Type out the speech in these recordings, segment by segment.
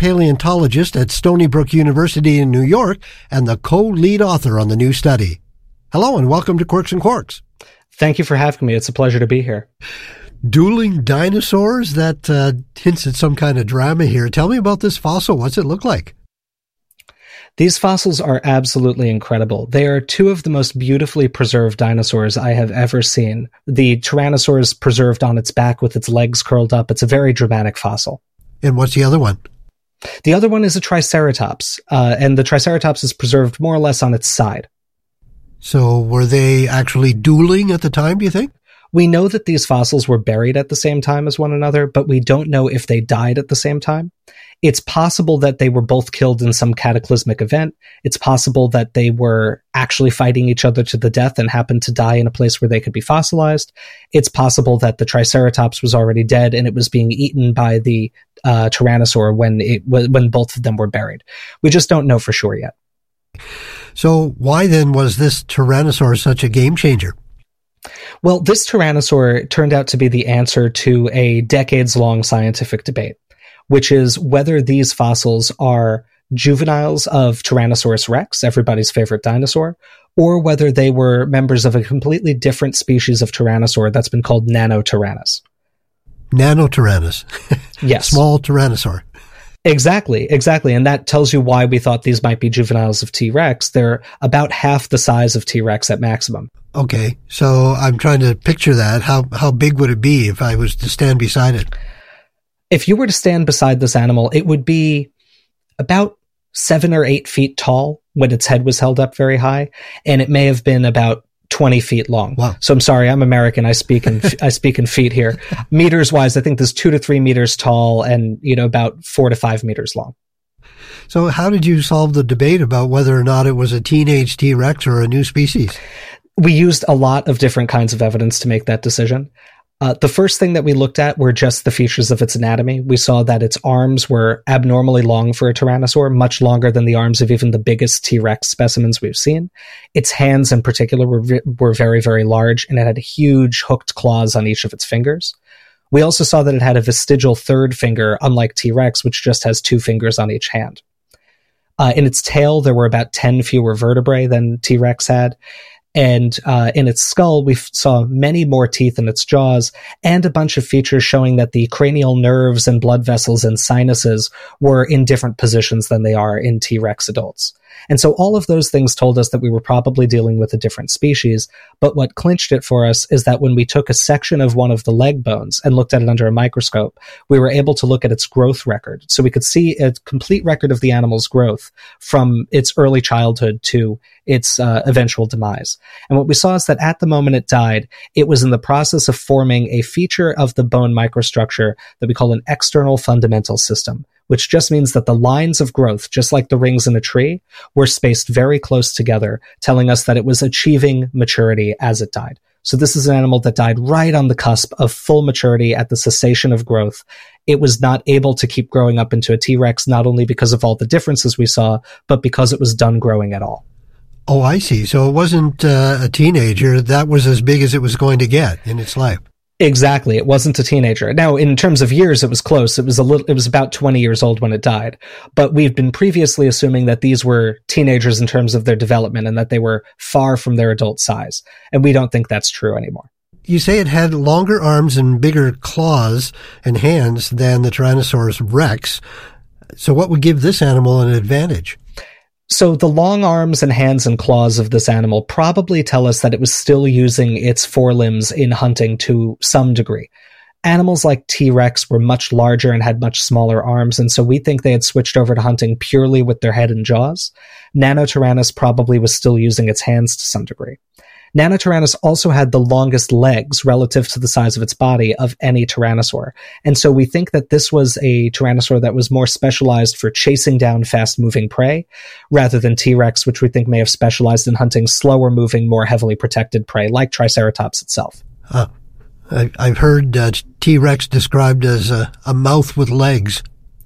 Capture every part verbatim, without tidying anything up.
paleontologist at Stony Brook University in New York and the co-lead author on the new study. Hello and welcome to Quirks and Quarks. Thank you for having me. It's a pleasure to be here. Dueling dinosaurs? That uh, hints at some kind of drama here. Tell me about this fossil. What's it look like? These fossils are absolutely incredible. They are two of the most beautifully preserved dinosaurs I have ever seen. The Tyrannosaur is preserved on its back with its legs curled up. It's a very dramatic fossil. And what's the other one? The other one is a Triceratops, uh, and the Triceratops is preserved more or less on its side. So were they actually dueling at the time, do you think? We know that these fossils were buried at the same time as one another, but we don't know if they died at the same time. It's possible that they were both killed in some cataclysmic event. It's possible that they were actually fighting each other to the death and happened to die in a place where they could be fossilized. It's possible that the Triceratops was already dead and it was being eaten by the uh, Tyrannosaur when it when both of them were buried. We just don't know for sure yet. So why then was this Tyrannosaur such a game changer? Well, this Tyrannosaur turned out to be the answer to a decades-long scientific debate, which is whether these fossils are juveniles of Tyrannosaurus rex, everybody's favorite dinosaur, or whether they were members of a completely different species of Tyrannosaur that's been called Nanotyrannus. Nanotyrannus. Yes. Small Tyrannosaur. Exactly, exactly. And that tells you why we thought these might be juveniles of T-Rex. They're about half the size of T-Rex at maximum. Okay, so I'm trying to picture that. How how big would it be if I was to stand beside it? If you were to stand beside this animal, it would be about seven or eight feet tall when its head was held up very high, and it may have been about twenty feet long. Wow. So I'm sorry, I'm American. I speak in I speak in feet here. Meters wise, I think there's two to three meters tall, and you know about four to five meters long. So how did you solve the debate about whether or not it was a teenage T-Rex or a new species? We used a lot of different kinds of evidence to make that decision. Uh, the first thing that we looked at were just the features of its anatomy. We saw that its arms were abnormally long for a Tyrannosaur, much longer than the arms of even the biggest T-Rex specimens we've seen. Its hands in particular were, v- were very, very large, and it had huge hooked claws on each of its fingers. We also saw that it had a vestigial third finger, unlike T-Rex, which just has two fingers on each hand. Uh, in its tail, there were about ten fewer vertebrae than T-Rex had. And uh, in its skull, we f- saw many more teeth in its jaws and a bunch of features showing that the cranial nerves and blood vessels and sinuses were in different positions than they are in T-Rex adults. And so all of those things told us that we were probably dealing with a different species. But what clinched it for us is that when we took a section of one of the leg bones and looked at it under a microscope, we were able to look at its growth record. So we could see a complete record of the animal's growth from its early childhood to its uh, eventual demise. And what we saw is that at the moment it died, it was in the process of forming a feature of the bone microstructure that we call an external fundamental system, which just means that the lines of growth, just like the rings in a tree, were spaced very close together, telling us that it was achieving maturity as it died. So this is an animal that died right on the cusp of full maturity at the cessation of growth. It was not able to keep growing up into a T-Rex, not only because of all the differences we saw, but because it was done growing at all. Oh, I see. So it wasn't uh, a teenager. That was as big as it was going to get in its life. Exactly. It wasn't a teenager. Now, in terms of years, it was close. It was a little, it was about twenty years old when it died. But we've been previously assuming that these were teenagers in terms of their development and that they were far from their adult size. And we don't think that's true anymore. You say it had longer arms and bigger claws and hands than the Tyrannosaurus rex. So what would give this animal an advantage? So the long arms and hands and claws of this animal probably tell us that it was still using its forelimbs in hunting to some degree. Animals like T-Rex were much larger and had much smaller arms, and so we think they had switched over to hunting purely with their head and jaws. Nanotyrannus probably was still using its hands to some degree. Nanotyrannus also had the longest legs relative to the size of its body of any tyrannosaur. And so we think that this was a tyrannosaur that was more specialized for chasing down fast-moving prey, rather than T-Rex, which we think may have specialized in hunting slower-moving, more heavily protected prey, like Triceratops itself. Huh. I, I've heard uh, T-Rex described as a, a mouth with legs.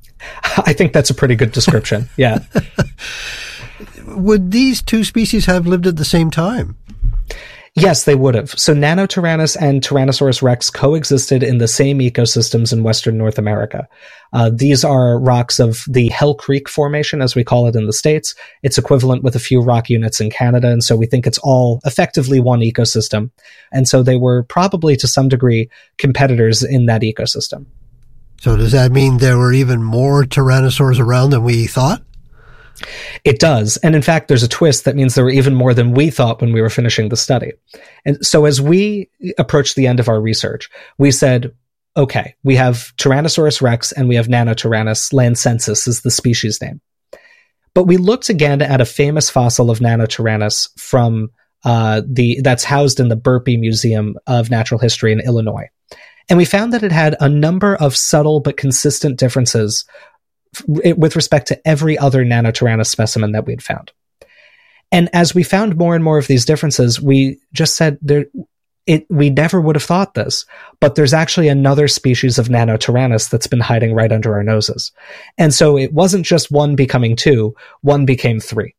I think that's a pretty good description, yeah. Would these two species have lived at the same time? Yes, they would have. So Nanotyrannus and Tyrannosaurus rex coexisted in the same ecosystems in western North America. Uh, these are rocks of the Hell Creek Formation, as we call it in the States. It's equivalent with a few rock units in Canada, and so we think it's all effectively one ecosystem. And so they were probably, to some degree, competitors in that ecosystem. So does that mean there were even more tyrannosaurs around than we thought? It does. And in fact, there's a twist that means there were even more than we thought when we were finishing the study. And so as we approached the end of our research, we said, okay, we have Tyrannosaurus rex and we have Nanotyrannus lancensis is the species name. But we looked again at a famous fossil of Nanotyrannus from uh, the that's housed in the Burpee Museum of Natural History in Illinois. And we found that it had a number of subtle but consistent differences with respect to every other Nanotyrannus specimen that we'd found. And as we found more and more of these differences, we just said there, it, we never would have thought this, but there's actually another species of Nanotyrannus that's been hiding right under our noses. And so it wasn't just one becoming two, one became three.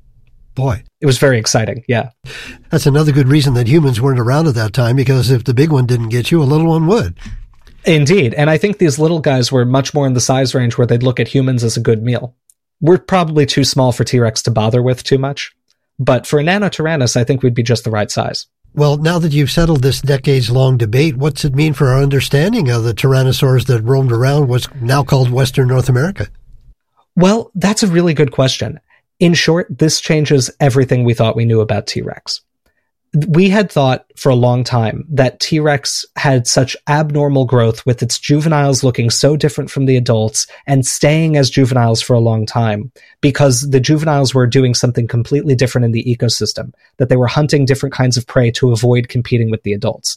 Boy. It was very exciting, yeah. That's another good reason that humans weren't around at that time, because if the big one didn't get you, a little one would. Indeed. And I think these little guys were much more in the size range where they'd look at humans as a good meal. We're probably too small for T-Rex to bother with too much. But for a Nanotyrannus, I think we'd be just the right size. Well, now that you've settled this decades-long debate, what's it mean for our understanding of the tyrannosaurs that roamed around what's now called Western North America? Well, that's a really good question. In short, this changes everything we thought we knew about T-Rex. We had thought for a long time that T-Rex had such abnormal growth with its juveniles looking so different from the adults and staying as juveniles for a long time because the juveniles were doing something completely different in the ecosystem, that they were hunting different kinds of prey to avoid competing with the adults.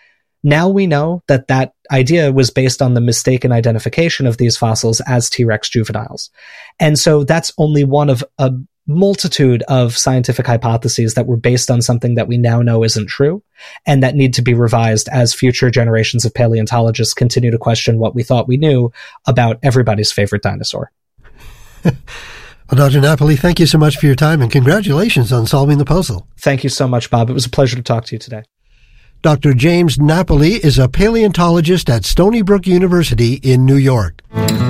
Now we know that that idea was based on the mistaken identification of these fossils as T-Rex juveniles. And so that's only one of a multitude of scientific hypotheses that were based on something that we now know isn't true and that need to be revised as future generations of paleontologists continue to question what we thought we knew about everybody's favorite dinosaur. Well, Doctor Napoli, thank you so much for your time and congratulations on solving the puzzle. Thank you so much, Bob. It was a pleasure to talk to you today. Doctor James Napoli is a paleontologist at Stony Brook University in New York.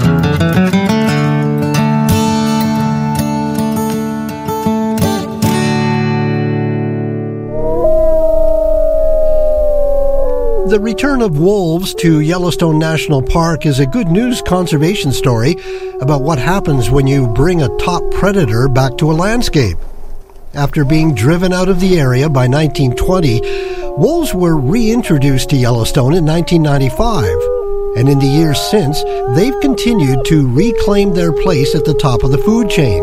The return of wolves to Yellowstone National Park is a good news conservation story about what happens when you bring a top predator back to a landscape. After being driven out of the area by nineteen twenty, wolves were reintroduced to Yellowstone in nineteen ninety-five, and in the years since, they've continued to reclaim their place at the top of the food chain.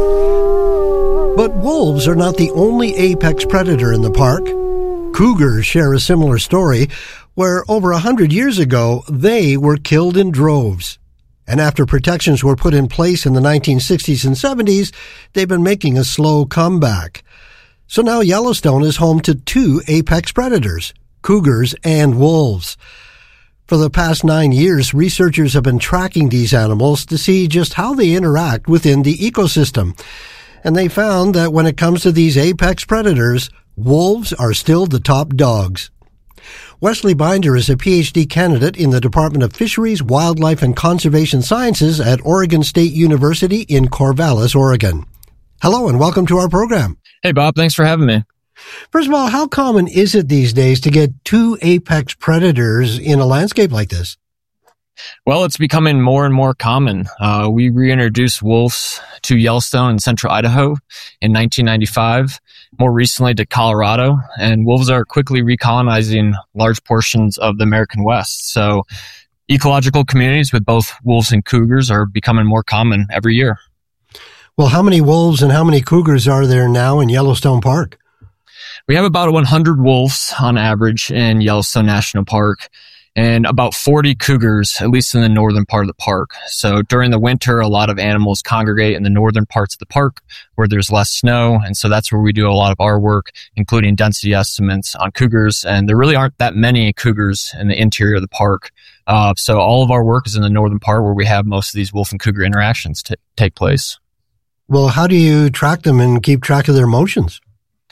But wolves are not the only apex predator in the park. Cougars share a similar story, where over a hundred years ago, they were killed in droves. And after protections were put in place in the nineteen sixties and seventies, they've been making a slow comeback. So now Yellowstone is home to two apex predators, cougars and wolves. For the past nine years, researchers have been tracking these animals to see just how they interact within the ecosystem. And they found that when it comes to these apex predators, wolves are still the top dogs. Wesley Binder is a P H D candidate in the Department of Fisheries, Wildlife, and Conservation Sciences at Oregon State University in Corvallis, Oregon. Hello and welcome to our program. Hey, Bob. Thanks for having me. First of all, how common is it these days to get two apex predators in a landscape like this? Well, it's becoming more and more common. Uh, we reintroduced wolves to Yellowstone in central Idaho in nineteen ninety-five, more recently to Colorado, and wolves are quickly recolonizing large portions of the American West. So ecological communities with both wolves and cougars are becoming more common every year. Well, how many wolves and how many cougars are there now in Yellowstone Park? We have about one hundred wolves on average in Yellowstone National Park, and about forty cougars, at least in the northern part of the park. So during the winter, a lot of animals congregate in the northern parts of the park where there's less snow. And so that's where we do a lot of our work, including density estimates on cougars. And there really aren't that many cougars in the interior of the park. Uh, so all of our work is in the northern part where we have most of these wolf and cougar interactions t- take place. Well, how do you track them and keep track of their motions?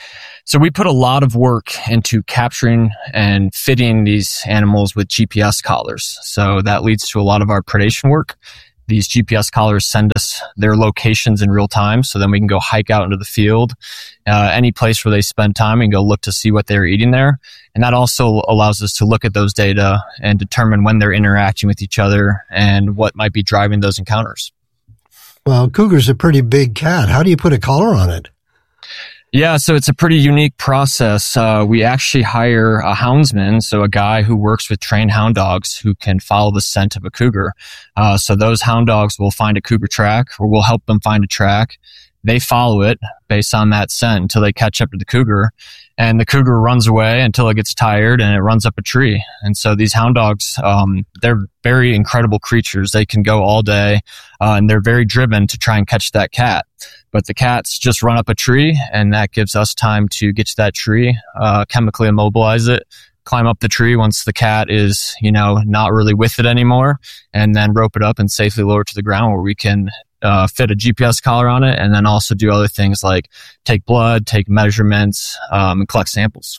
So we put a lot of work into capturing and fitting these animals with G P S collars. So that leads to a lot of our predation work. These G P S collars send us their locations in real time, so then we can go hike out into the field, uh, any place where they spend time, and go look to see what they're eating there. And that also allows us to look at those data and determine when they're interacting with each other and what might be driving those encounters. Well, cougar's a pretty big cat. How do you put a collar on it? Yeah, so it's a pretty unique process. Uh, we actually hire a houndsman, so a guy who works with trained hound dogs who can follow the scent of a cougar. Uh, so those hound dogs will find a cougar track, or we'll help them find a track. They follow it based on that scent until they catch up to the cougar. And the cougar runs away until it gets tired and it runs up a tree. And so these hound dogs, um, they're very incredible creatures. They can go all day, uh, and they're very driven to try and catch that cat. But the cats just run up a tree, and that gives us time to get to that tree, uh, chemically immobilize it, climb up the tree once the cat is, you know, not really with it anymore, and then rope it up and safely lower it to the ground where we can Uh, fit a G P S collar on it, and then also do other things like take blood, take measurements, um, and collect samples.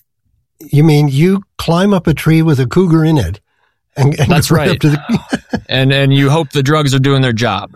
You mean you climb up a tree with a cougar in it? And, and That's right. Up to the... and and you hope the drugs are doing their job.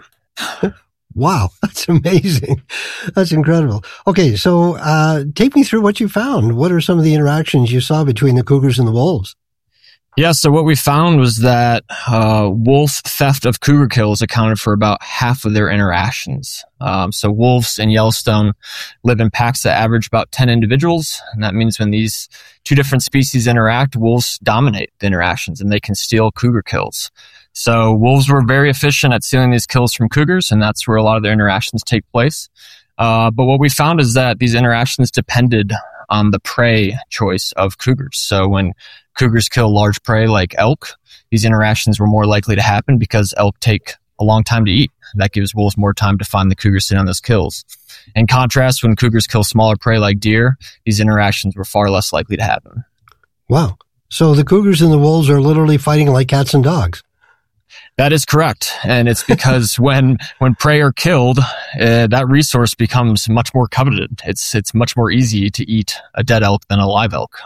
Wow, that's amazing. That's incredible. Okay, so uh, take me through what you found. What are some of the interactions you saw between the cougars and the wolves? Yeah, so what we found was that uh, wolf theft of cougar kills accounted for about half of their interactions. Um, so wolves in Yellowstone live in packs that average about ten individuals, and that means when these two different species interact, wolves dominate the interactions, and they can steal cougar kills. So wolves were very efficient at stealing these kills from cougars, and that's where a lot of their interactions take place. Uh, but what we found is that these interactions depended on the prey choice of cougars. So when cougars kill large prey like elk, these interactions were more likely to happen because elk take a long time to eat. That gives wolves more time to find the cougars sitting on those kills. In contrast, when cougars kill smaller prey like deer, these interactions were far less likely to happen. Wow. So the cougars and the wolves are literally fighting like cats and dogs. That is correct. And it's because when, when prey are killed, uh, that resource becomes much more coveted. It's, it's much more easy to eat a dead elk than a live elk.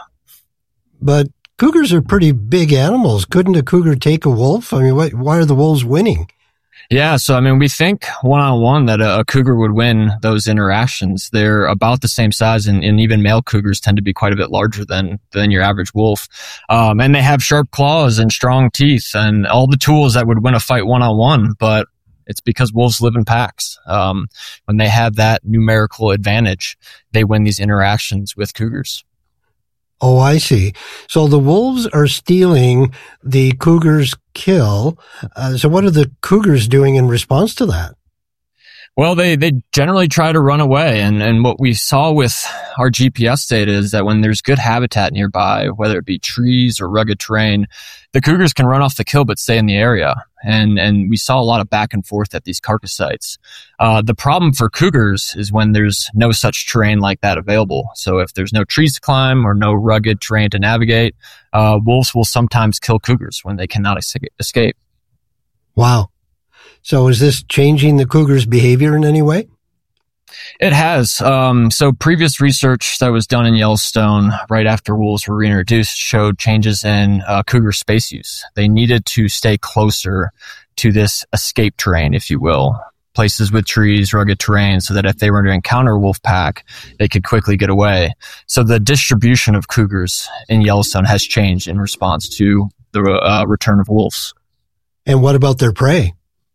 But cougars are pretty big animals. Couldn't a cougar take a wolf? I mean, why, why are the wolves winning? Yeah, so I mean, we think one-on-one that a, a cougar would win those interactions. They're about the same size, and, and even male cougars tend to be quite a bit larger than than your average wolf. Um, and they have sharp claws and strong teeth and all the tools that would win a fight one-on-one, but it's because wolves live in packs. Um, when they have that numerical advantage, they win these interactions with cougars. Oh, I see. So the wolves are stealing the cougar's kill. Uh, so what are the cougars doing in response to that? Well, they, they generally try to run away. And, and what we saw with our G P S data is that when there's good habitat nearby, whether it be trees or rugged terrain, the cougars can run off the kill but stay in the area. And, and we saw a lot of back and forth at these carcass sites. Uh, the problem for cougars is when there's no such terrain like that available. So if there's no trees to climb or no rugged terrain to navigate, uh, wolves will sometimes kill cougars when they cannot escape. Wow. So is this changing the cougar's behavior in any way? It has. Um, so previous research that was done in Yellowstone right after wolves were reintroduced showed changes in uh, cougar space use. They needed to stay closer to this escape terrain, if you will, places with trees, rugged terrain, so that if they were to encounter a wolf pack, they could quickly get away. So the distribution of cougars in Yellowstone has changed in response to the uh, return of wolves. And what about their prey?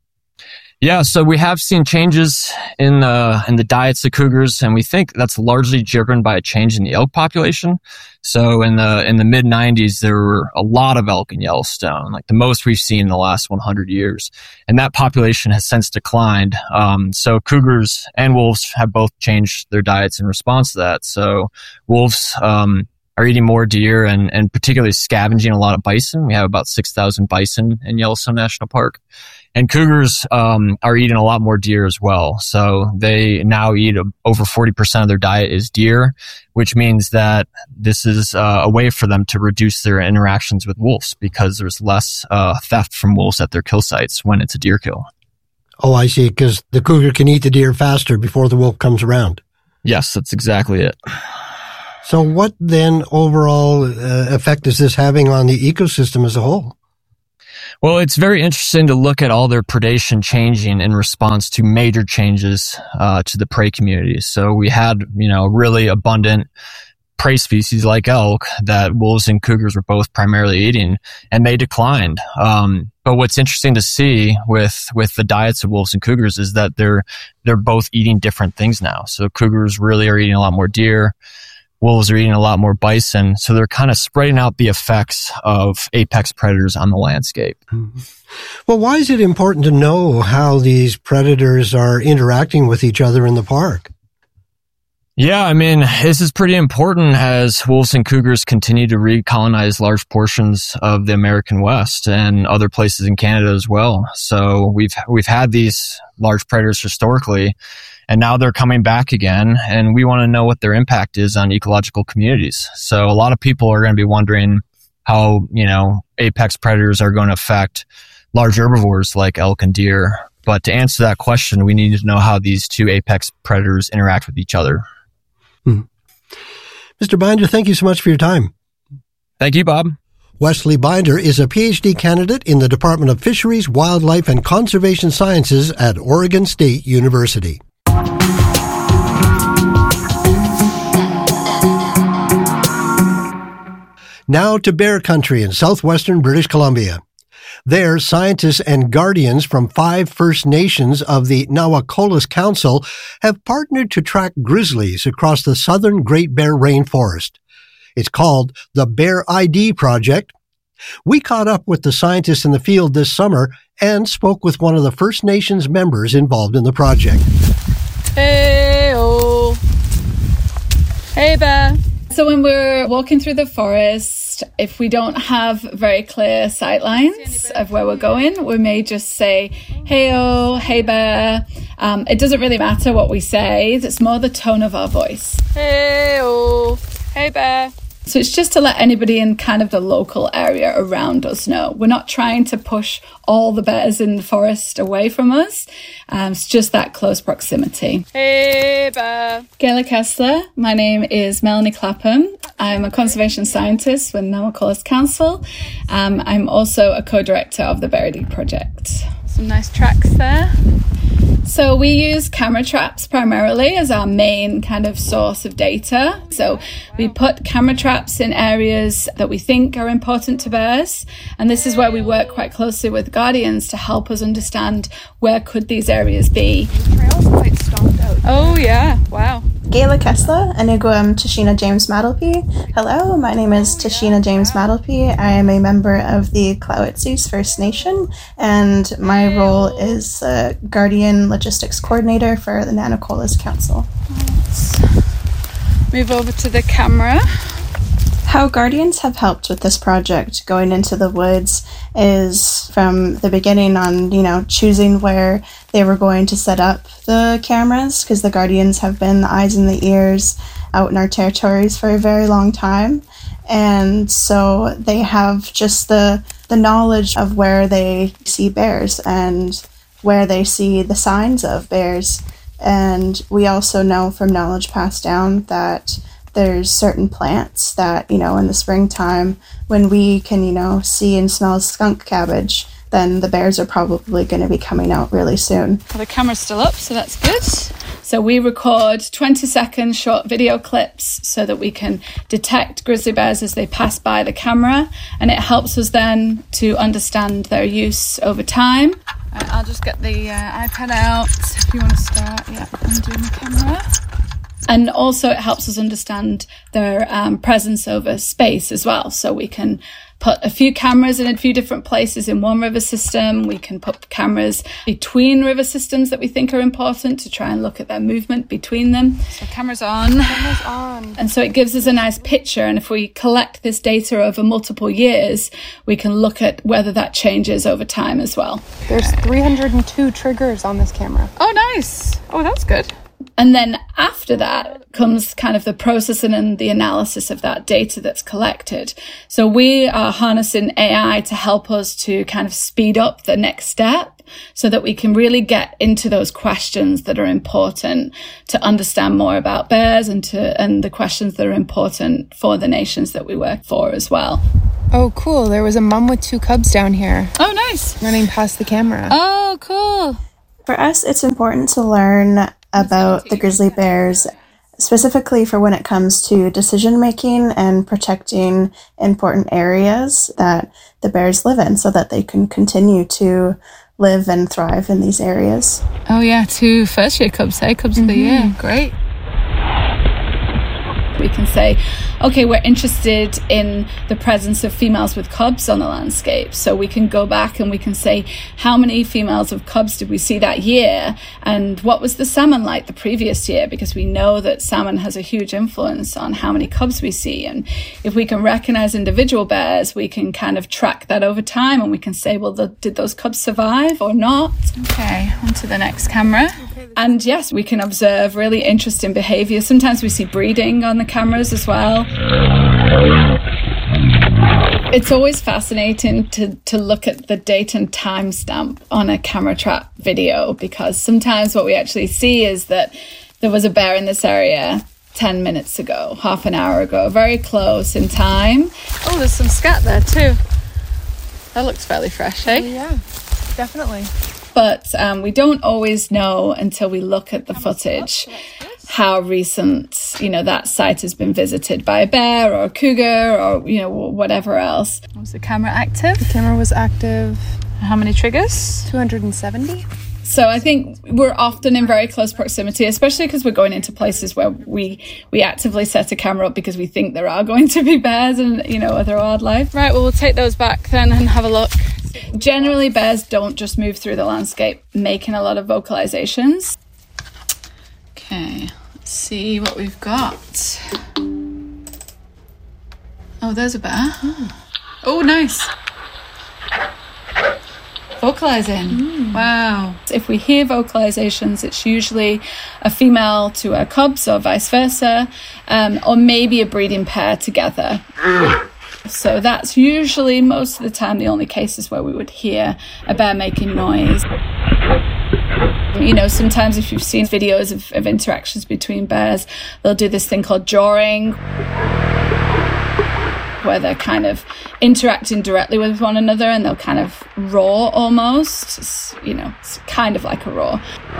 Yeah, so we have seen changes in the in the diets of cougars, and we think that's largely driven by a change in the elk population. So in the in the mid nineties, there were a lot of elk in Yellowstone, like the most we've seen in the last one hundred years, and that population has since declined. Um, so cougars and wolves have both changed their diets in response to that. So wolves um, are eating more deer and and particularly scavenging a lot of bison. We have about six thousand bison in Yellowstone National Park. And cougars um, are eating a lot more deer as well. So they now eat a, over forty percent of their diet is deer, which means that this is uh, a way for them to reduce their interactions with wolves because there's less uh, theft from wolves at their kill sites when it's a deer kill. Oh, I see, because the cougar can eat the deer faster before the wolf comes around. Yes, that's exactly it. So what then overall uh, effect is this having on the ecosystem as a whole? Well, it's very interesting to look at all their predation changing in response to major changes uh, to the prey communities. So we had, you know, really abundant prey species like elk that wolves and cougars were both primarily eating, and they declined. Um, but what's interesting to see with with the diets of wolves and cougars is that they're they're both eating different things now. So cougars really are eating a lot more deer. Wolves are eating a lot more bison, so they're kind of spreading out the effects of apex predators on the landscape. Mm-hmm. Well, why is it important to know how these predators are interacting with each other in the park? Yeah, I mean, this is pretty important as wolves and cougars continue to recolonize large portions of the American West and other places in Canada as well. So we've we've had these large predators historically, and now they're coming back again, and we want to know what their impact is on ecological communities. So a lot of people are going to be wondering how, you know, apex predators are going to affect large herbivores like elk and deer. But to answer that question, we need to know how these two apex predators interact with each other. Hmm. Mister Binder, thank you so much for your time. Thank you, Bob. Wesley Binder is a P H D candidate in the Department of Fisheries, Wildlife, and Conservation Sciences at Oregon State University. Now to bear country in southwestern British Columbia. There, scientists and guardians from five First Nations of the Nawakolas Council have partnered to track grizzlies across the southern Great Bear Rainforest. It's called the Bear I D Project. We caught up with the scientists in the field this summer and spoke with one of the First Nations members involved in the project. Hey-oh. Hey, Bear. So when we're walking through the forest, if we don't have very clear sight lines of where we're going, we may just say, hey-oh, hey, Bear. Um, it doesn't really matter what we say. It's more the tone of our voice. Hey-oh, hey, Bear. So it's just to let anybody in kind of the local area around us know. We're not trying to push all the bears in the forest away from us. Um, it's just that close proximity. Hey, Bear. Gaila Kessler. My name is Melanie Clapham. I'm a conservation scientist with Nawakolas Council. Um, I'm also a co-director of the Bear I D Project. Some nice tracks there. So we use camera traps primarily as our main kind of source of data. So we put camera traps in areas that we think are important to bears. And this is where we work quite closely with guardians to help us understand where could these areas be. The trail's quite stomped out. Oh yeah, wow. Gaila Kessler, Aniguam Tashina James Maddalpy. Hello, my name is Tashina James Maddalpy. I am a member of the Clowetzies First Nation, and my role is uh, Guardian Logistics Coordinator for the Nawakolas Council. Let's move over to the camera. How Guardians have helped with this project going into the woods is from the beginning on, you know, choosing where they were going to set up the cameras, because the Guardians have been the eyes and the ears out in our territories for a very long time. And so they have just the, the knowledge of where they see bears and where they see the signs of bears. And we also know from knowledge passed down that there's certain plants that, you know, in the springtime, when we can, you know, see and smell skunk cabbage, then the bears are probably going to be coming out really soon. Well, the camera's still up, so that's good. So we record twenty second short video clips so that we can detect grizzly bears as they pass by the camera, and it helps us then to understand their use over time. Right, I'll just get the uh, iPad out if you want to start. Yeah, I'm doing the camera. And also it helps us understand their um, presence over space as well. So we can put a few cameras in a few different places in one river system. We can put cameras between river systems that we think are important to try and look at their movement between them. So cameras on. Cameras on. And so it gives us a nice picture. And if we collect this data over multiple years, we can look at whether that changes over time as well. There's three hundred two triggers on this camera. Oh, nice. Oh, that's good. And then after that comes kind of the processing and the analysis of that data that's collected. So we are harnessing A I to help us to kind of speed up the next step so that we can really get into those questions that are important to understand more about bears and to and the questions that are important for the nations that we work for as well. Oh, cool. There was a mom with two cubs down here. Oh, nice. Running past the camera. Oh, cool. For us, it's important to learn about the grizzly bears, specifically for when it comes to decision making and protecting important areas that the bears live in so that they can continue to live and thrive in these areas. Oh yeah, two first year cubs, eh? Cubs mm-hmm. of the year. Great. We can say, okay, we're interested in the presence of females with cubs on the landscape. So we can go back and we can say, how many females of cubs did we see that year? And what was the salmon like the previous year? Because we know that salmon has a huge influence on how many cubs we see. And if we can recognize individual bears, we can kind of track that over time and we can say, well, the, did those cubs survive or not? Okay, on to the next camera. And yes, we can observe really interesting behavior. Sometimes we see breeding on the cameras as well. It's always fascinating to, to look at the date and timestamp on a camera trap video, because sometimes what we actually see is that there was a bear in this area ten minutes ago, half an hour ago, very close in time. Oh, there's some scat there too. That looks fairly fresh, eh? Oh, yeah, definitely. But um, we don't always know until we look at the footage how recent, you know, that site has been visited by a bear or a cougar or, you know, whatever else. Was the camera active? The camera was active. How many triggers? two hundred seventy. So I think we're often in very close proximity, especially because we're going into places where we we actively set a camera up because we think there are going to be bears and, you know, other wildlife. Right, well, we'll take those back then and have a look. Generally, bears don't just move through the landscape making a lot of vocalizations. Okay, let's see what we've got. Oh, there's a bear. Mm. Oh, nice. Vocalizing. Mm. Wow. If we hear vocalizations, it's usually a female to her cubs or vice versa, um, or maybe a breeding pair together. So that's usually, most of the time, the only cases where we would hear a bear making noise. You know, sometimes if you've seen videos of, of interactions between bears, they'll do this thing called jawing, where they're kind of interacting directly with one another and they'll kind of roar almost. It's, you know, it's kind of like a roar.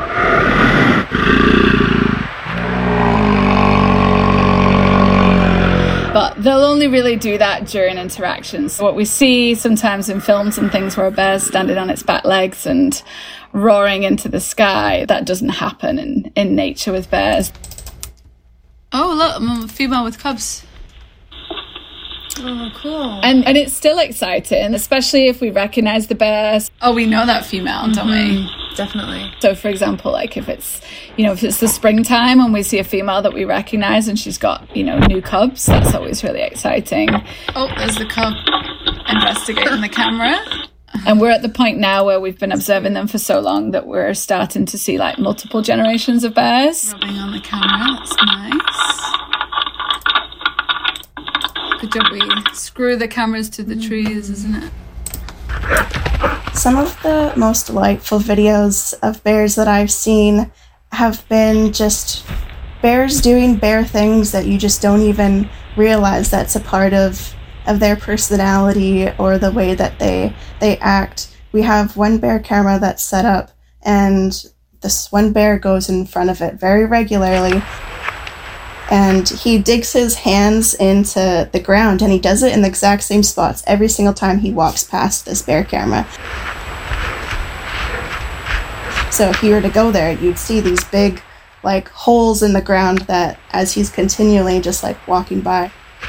But they'll only really do that during interactions. What we see sometimes in films and things where a bear's standing on its back legs and roaring into the sky, that doesn't happen in, in nature with bears. Oh, look, I'm a female with cubs. Oh, cool. And and it's still exciting, especially if we recognize the bears. Oh, we know that female, mm-hmm. don't we? Definitely. So, for example, like if it's, you know, if it's the springtime and we see a female that we recognize and she's got, you know, new cubs, that's always really exciting. Oh, there's the cub investigating the camera. And we're at the point now where we've been observing them for so long that we're starting to see like multiple generations of bears. Rubbing on the camera, that's nice. Good job, we screw the cameras to the trees, isn't it? Some of the most delightful videos of bears that I've seen have been just bears doing bear things that you just don't even realize that's a part of of their personality or the way that they they act. We have one bear camera that's set up and this one bear goes in front of it very regularly. And he digs his hands into the ground, and he does it in the exact same spots every single time he walks past this bear camera. So if you were to go there, you'd see these big, like, holes in the ground that, as he's continually just, like, walking by.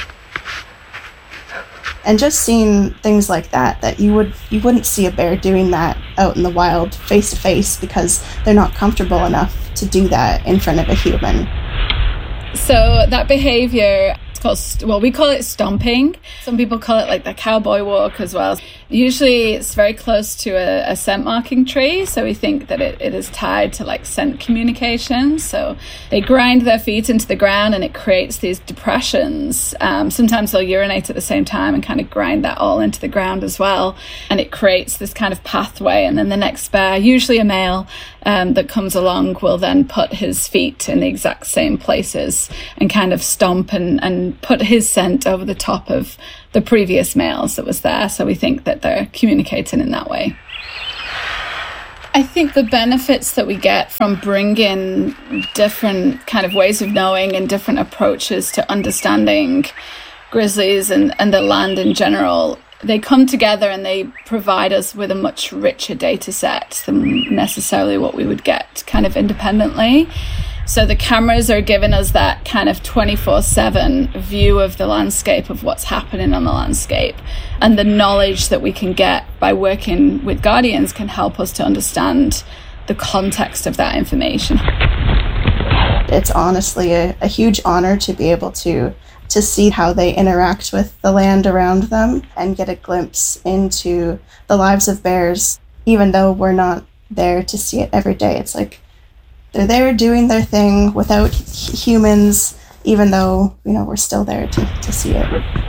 And just seeing things like that, that you would you wouldn't see a bear doing that out in the wild, face to face, because they're not comfortable enough to do that in front of a human. So that behavior, it's called, well, we call it stomping. Some people call it like the cowboy walk as well. Usually it's very close to a, a scent marking tree, so we think that it, it is tied to like scent communication. So they grind their feet into the ground and it creates these depressions. Um, sometimes they'll urinate at the same time and kind of grind that all into the ground as well. And it creates this kind of pathway. And then the next bear, usually a male, um, that comes along will then put his feet in the exact same places and kind of stomp and, and put his scent over the top of the previous males that was there. So we think that they're communicating in that way. I think the benefits that we get from bringing different kind of ways of knowing and different approaches to understanding grizzlies and, and the land in general, they come together and they provide us with a much richer data set than necessarily what we would get kind of independently. So the cameras are giving us that kind of twenty-four seven view of the landscape, of what's happening on the landscape. And the knowledge that we can get by working with Guardians can help us to understand the context of that information. It's honestly a, a huge honor to be able to to see how they interact with the land around them and get a glimpse into the lives of bears, even though we're not there to see it every day. It's like they're there doing their thing without humans, even though, you know, we're still there to, to see it.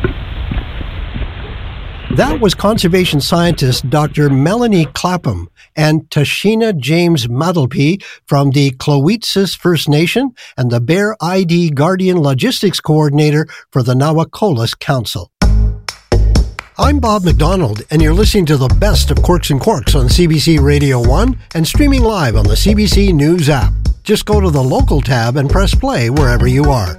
That was conservation scientist Doctor Melanie Clapham and Tashina James Madelpe from the Clowetsis First Nation and the Bear I D Guardian Logistics Coordinator for the Nawakolis Council. I'm Bob McDonald, and you're listening to the best of Quirks and Quarks on C B C Radio one and streaming live on the C B C News app. Just go to the local tab and press play wherever you are.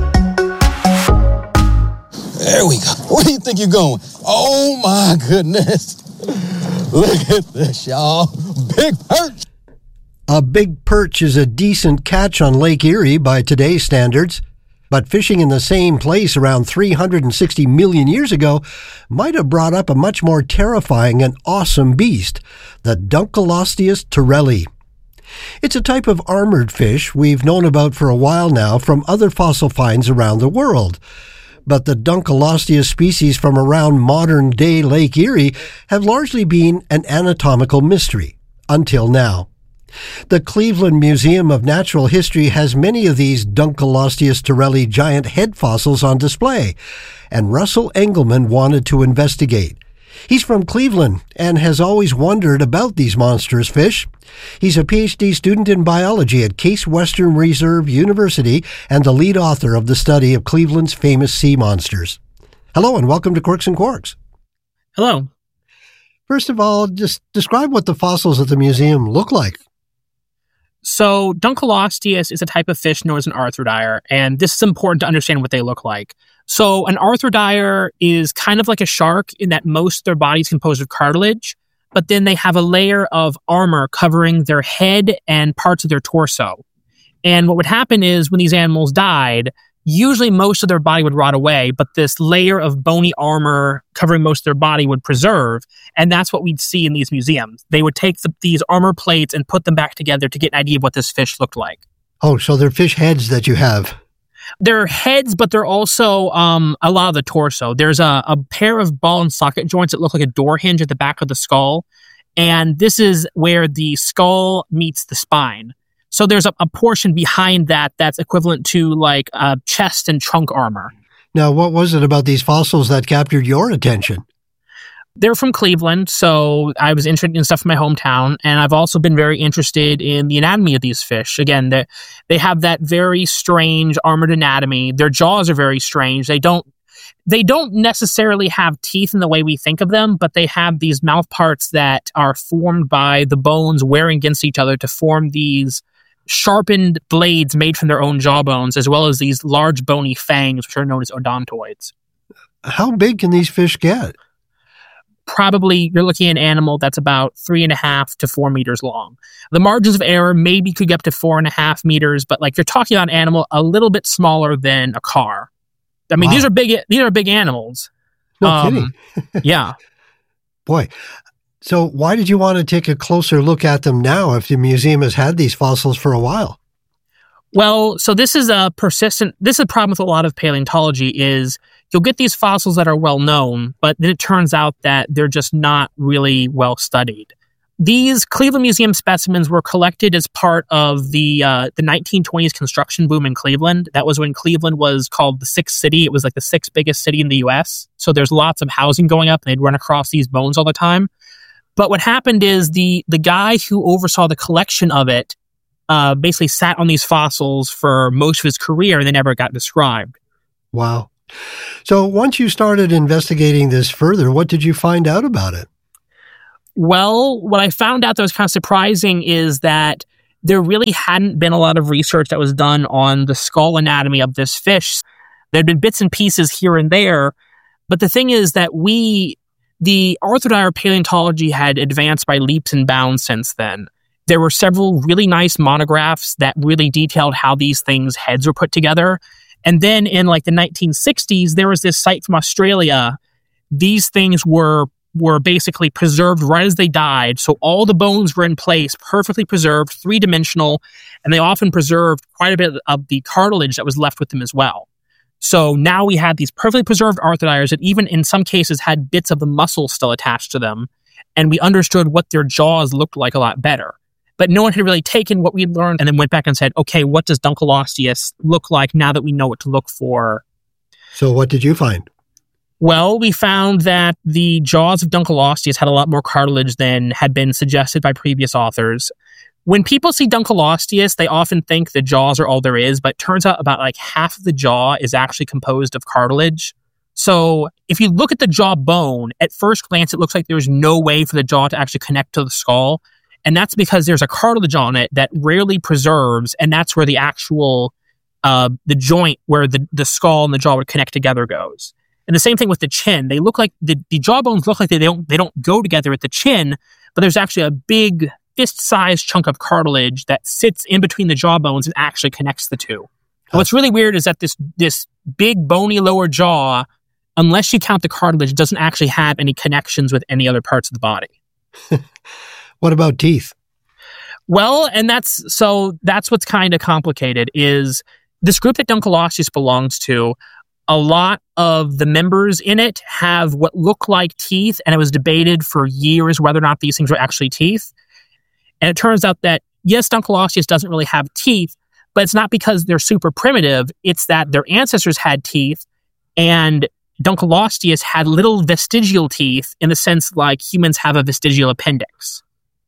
There we go. Where do you think you're going? Oh, my goodness. Look at this, y'all. Big perch. A big perch is a decent catch on Lake Erie by today's standards. But fishing in the same place around three hundred sixty million years ago might have brought up a much more terrifying and awesome beast, the Dunkleosteus turelli. It's a type of armored fish we've known about for a while now from other fossil finds around the world. But the Dunkleosteus species from around modern-day Lake Erie have largely been an anatomical mystery, until now. The Cleveland Museum of Natural History has many of these Dunkleosteus turelli giant head fossils on display, and Russell Engelman wanted to investigate. He's from Cleveland and has always wondered about these monstrous fish. He's a P H D student in biology at Case Western Reserve University and the lead author of the study of Cleveland's famous sea monsters. Hello and welcome to Quirks and Quarks. Hello. First of all, just describe what the fossils at the museum look like. So Dunkleosteus is a type of fish known as an arthrodire, and this is important to understand what they look like. So an arthrodire is kind of like a shark in that most of their body is composed of cartilage, but then they have a layer of armor covering their head and parts of their torso. And what would happen is when these animals died, usually most of their body would rot away, but this layer of bony armor covering most of their body would preserve. And that's what we'd see in these museums. They would take the, these armor plates and put them back together to get an idea of what this fish looked like. Oh, so they're fish heads that you have. They're heads, but they're also um, a lot of the torso. There's a, a pair of ball and socket joints that look like a door hinge at the back of the skull. And this is where the skull meets the spine. So there's a, a portion behind that that's equivalent to like uh, chest and trunk armor. Now, what was it about these fossils that captured your attention? They're from Cleveland, so I was interested in stuff from my hometown, and I've also been very interested in the anatomy of these fish. Again, they, they have that very strange armored anatomy. Their jaws are very strange. They don't They don't necessarily have teeth in the way we think of them, but they have these mouth parts that are formed by the bones wearing against each other to form these sharpened blades made from their own jawbones, as well as these large bony fangs, which are known as odontoids. How big can these fish get? Probably you're looking at an animal that's about three and a half to four meters long. The margins of error maybe could get up to four and a half meters, but like you're talking about an animal a little bit smaller than a car. I mean, wow. these are big. These are big animals. No um, kidding. Yeah. Boy. So why did you want to take a closer look at them now if the museum has had these fossils for a while? Well, so this is a persistent, this is a problem with a lot of paleontology is you'll get these fossils that are well known, but then it turns out that they're just not really well studied. These Cleveland Museum specimens were collected as part of the uh, the nineteen twenties construction boom in Cleveland. That was when Cleveland was called the sixth city. It was like the sixth biggest city in the U S. So there's lots of housing going up, and they'd run across these bones all the time. But what happened is the the guy who oversaw the collection of it uh, basically sat on these fossils for most of his career, and they never got described. Wow. So once you started investigating this further, what did you find out about it? Well, what I found out that was kind of surprising is that there really hadn't been a lot of research that was done on the skull anatomy of this fish. There had been bits and pieces here and there, but the thing is that we, the Arthrodire paleontology had advanced by leaps and bounds since then. There were several really nice monographs that really detailed how these things' heads were put together. And then in like the nineteen sixties, there was this site from Australia. These things were were basically preserved right as they died. So all the bones were in place, perfectly preserved, three-dimensional, and they often preserved quite a bit of the cartilage that was left with them as well. So now we had these perfectly preserved arthrodires that even in some cases had bits of the muscle still attached to them, and we understood what their jaws looked like a lot better. But no one had really taken what we learned and then went back and said, okay, what does Dunkleosteus look like now that we know what to look for? So what did you find? Well, we found that the jaws of Dunkleosteus had a lot more cartilage than had been suggested by previous authors. When people see Dunkleosteus, they often think the jaws are all there is, but it turns out about like half of the jaw is actually composed of cartilage. So if you look at the jaw bone, at first glance, it looks like there's no way for the jaw to actually connect to the skull. And that's because there's a cartilage on it that rarely preserves, and that's where the actual, uh, the joint where the, the skull and the jaw would connect together goes. And the same thing with the chin. They look like, the, the jaw bones look like they don't, they don't go together at the chin, but there's actually a big fist-sized chunk of cartilage that sits in between the jaw bones and actually connects the two. And what's really weird is that this, this big bony lower jaw, unless you count the cartilage, doesn't actually have any connections with any other parts of the body. What about teeth? Well, and that's, so that's what's kind of complicated is this group that Dunkleosteus belongs to, a lot of the members in it have what look like teeth, and it was debated for years whether or not these things were actually teeth. And it turns out that, yes, Dunkleosteus doesn't really have teeth, but it's not because they're super primitive. It's that their ancestors had teeth, and Dunkleosteus had little vestigial teeth in the sense like humans have a vestigial appendix.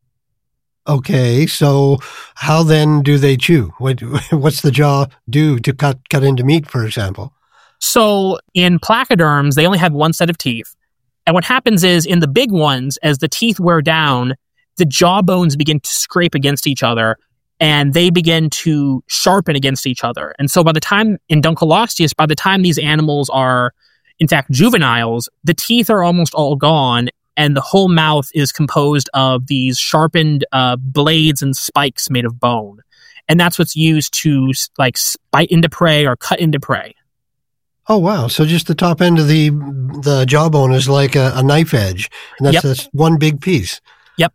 Okay, so how then do they chew? What, what's the jaw do to cut, cut into meat, for example? So in placoderms, they only have one set of teeth. And what happens is in the big ones, as the teeth wear down, the jaw bones begin to scrape against each other and they begin to sharpen against each other. And so by the time in Dunkleosteus, by the time these animals are, in fact, juveniles, the teeth are almost all gone and the whole mouth is composed of these sharpened uh, blades and spikes made of bone. And that's what's used to like bite into prey or cut into prey. Oh, wow. So just the top end of the the jawbone is like a, a knife edge. And that's, Yep. that's one big piece. Yep.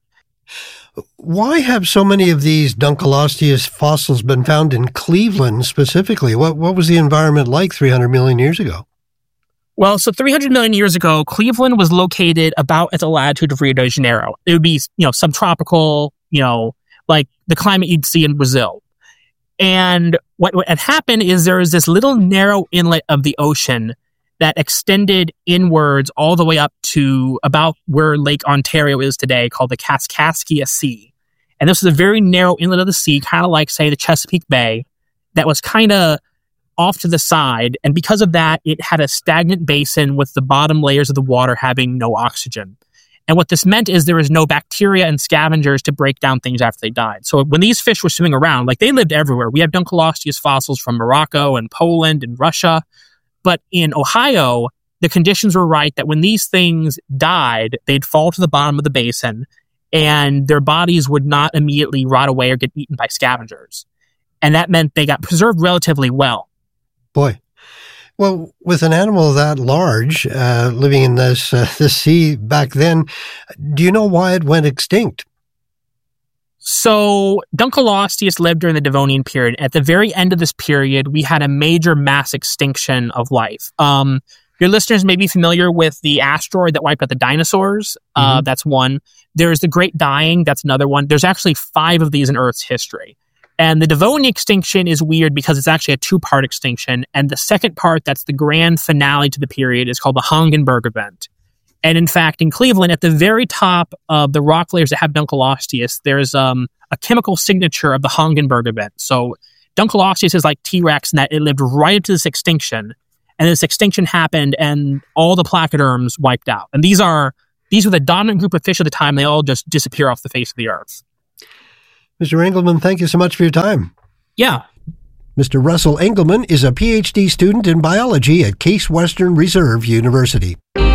Why have so many of these Dunkleosteus fossils been found in Cleveland specifically? What what was the environment like three hundred million years ago? Well, so three hundred million years ago, Cleveland was located about at the latitude of Rio de Janeiro. It would be, you know, subtropical, you know, like the climate you'd see in Brazil. And what, what had happened is there was this little narrow inlet of the ocean that extended inwards all the way up to about where Lake Ontario is today, called the Kaskaskia Sea. And this was a very narrow inlet of the sea, kind of like, say, the Chesapeake Bay, that was kind of off to the side. And because of that, it had a stagnant basin with the bottom layers of the water having no oxygen. And what this meant is there was no bacteria and scavengers to break down things after they died. So when these fish were swimming around, like they lived everywhere. We have Dunkleosteus fossils from Morocco and Poland and Russia. But in Ohio, the conditions were right that when these things died, they'd fall to the bottom of the basin and their bodies would not immediately rot away or get eaten by scavengers. And that meant they got preserved relatively well. Boy. Well, with an animal that large uh, living in this uh, this sea back then, do you know why it went extinct? So Dunkleosteus lived during the Devonian period. At the very end of this period, we had a major mass extinction of life. Um, Your listeners may be familiar with the asteroid that wiped out the dinosaurs. Mm-hmm. Uh, that's one. There's the Great Dying. That's another one. There's actually five of these in Earth's history. And the Devonian extinction is weird because it's actually a two-part extinction. And the second part, that's the grand finale to the period, is called the Hongenberg event. And in fact, in Cleveland, at the very top of the rock layers that have Dunkleosteus, there's um, a chemical signature of the Hongenberg event. So Dunkleosteus is like T-Rex in that it lived right into this extinction. And this extinction happened, and all the placoderms wiped out. And these are these were the dominant group of fish at the time. They all just disappear off the face of the earth. Mister Engelman, thank you so much for your time. Yeah. Mister Russell Engelman is a P H D student in biology at Case Western Reserve University.